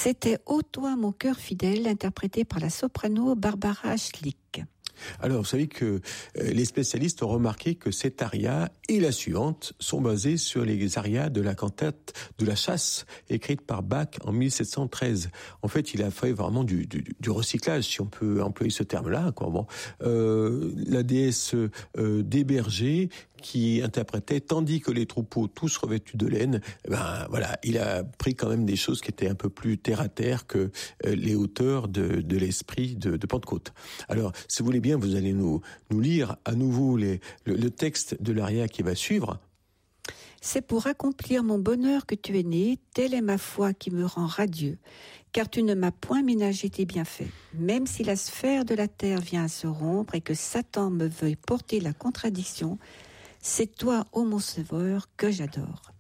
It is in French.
C'était Ô toi mon cœur fidèle, interprété par la soprano Barbara Schlick. Alors, vous savez que les spécialistes ont remarqué que cette aria et la suivante sont basées sur les arias de la cantate de la chasse, écrite par Bach en 1713. En fait, il a fait vraiment du recyclage, si on peut employer ce terme-là, quoi. Bon, la déesse des bergers, qui interprétait Tandis que les troupeaux tous revêtus de laine, ben voilà, il a pris quand même des choses qui étaient un peu plus terre à terre que les hauteurs de l'esprit de Pentecôte. Alors, si vous voulez bien, vous allez nous lire à nouveau le texte de l'aria qui va suivre. C'est pour accomplir mon bonheur que tu es né, telle est ma foi qui me rend radieux, car tu ne m'as point ménagé tes bienfaits. Même si la sphère de la terre vient à se rompre et que Satan me veuille porter la contradiction, c'est toi, ô mon sauveur, que j'adore.